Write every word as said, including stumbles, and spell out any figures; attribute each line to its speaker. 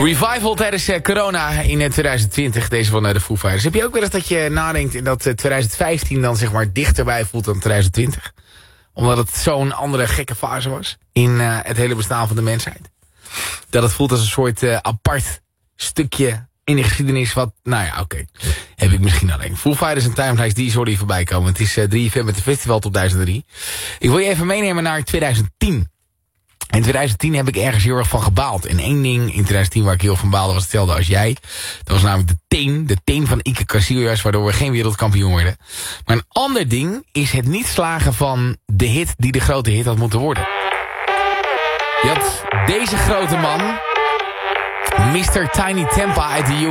Speaker 1: Revival tijdens uh, corona in uh, twintig twintig, deze van uh, de Foo Fighters. Heb je ook wel eens dat je nadenkt en dat uh, twintig vijftien dan zeg maar dichterbij voelt dan twintig twintig? Omdat het zo'n andere gekke fase was in uh, het hele bestaan van de mensheid. Dat het voelt als een soort uh, apart stukje in de geschiedenis wat, nou ja, oké, okay, heb ik misschien alleen. Foo Fighters en Timeless, die sorry voorbij komen. Het is uh, drie F M met de Festival Top duizend drie. Ik wil je even meenemen naar twintig tien. In twintig tien heb ik ergens heel erg van gebaald. En één ding in twintig tien waar ik heel van baalde was hetzelfde als jij. Dat was namelijk de teen. De teen van Iker Casillas, waardoor we geen wereldkampioen werden. Maar een ander ding is het niet slagen van de hit die de grote hit had moeten worden. Je had deze grote man, mister Tiny Tampa uit de U K.